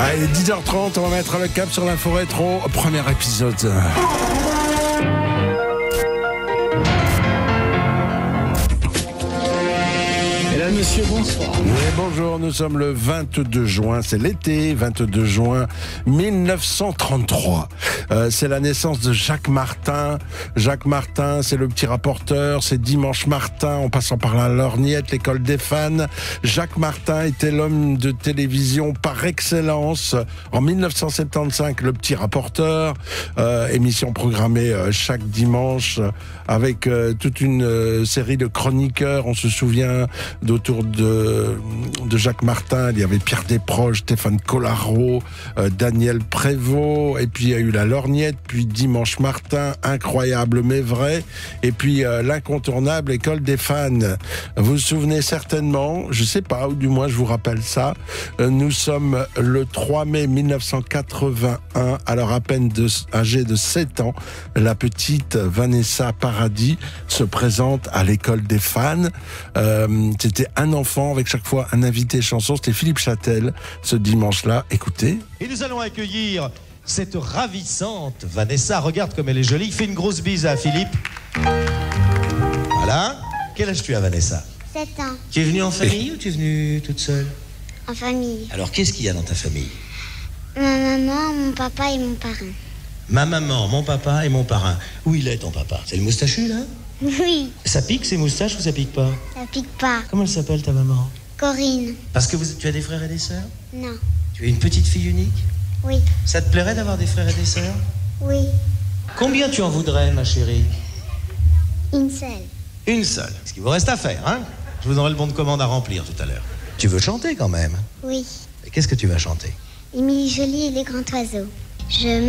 Allez, 10h30, on va mettre le cap sur l'info rétro. Premier épisode. Mesdames, Monsieur, bonsoir. Oui, bonjour, nous sommes le 22 juin, c'est l'été, 22 juin 1933. C'est la naissance de Jacques Martin. Jacques Martin, c'est le petit rapporteur, c'est Dimanche Martin, en passant par la lorgnette, l'école des fans. Jacques Martin était l'homme de télévision par excellence. En 1975, le petit rapporteur, émission programmée chaque dimanche avec toute une série de chroniqueurs. On se souvient autour de Jacques Martin, il y avait Pierre Desproges, Stéphane Collaro, Daniel Prévost, et puis il y a eu la lorgnette, puis Dimanche Martin, incroyable mais vrai, et puis l'incontournable école des fans. Vous vous souvenez certainement, je sais pas, ou du moins je vous rappelle ça, nous sommes le 3 mai 1981, alors à peine âgée de 7 ans, la petite Vanessa Paradis se présente à l'école des fans. C'était un enfant avec chaque fois un invité chanson, c'était Philippe Châtel ce dimanche-là. Écoutez. Et nous allons accueillir cette ravissante Vanessa. Regarde comme elle est jolie. Fais une grosse bise à Philippe. Voilà. Quel âge tu as, Vanessa? 7 ans. Tu es venue en famille ou tu es venue toute seule? En famille. Alors, qu'est-ce qu'il y a dans ta famille? Ma maman, mon papa et mon parrain. Ma maman, mon papa et mon parrain. Où il est, ton papa? C'est le moustachu, là? Oui, Ça pique, ces moustaches, ou ça pique pas? ça pique pas. Comment elle s'appelle, ta maman? Corinne. Parce que tu as des frères et des sœurs? Non. Tu es une petite fille unique? Oui, Ça te plairait d'avoir des frères et des sœurs? oui. Combien tu en voudrais, ma chérie? Une seule. Une seule. Ce qu'il vous reste à faire, hein? Je vous donnerai le bon de commande à remplir tout à l'heure. Tu veux chanter quand même? Oui. Et qu'est-ce que tu vas chanter? Émilie Joly et les grands oiseaux. Je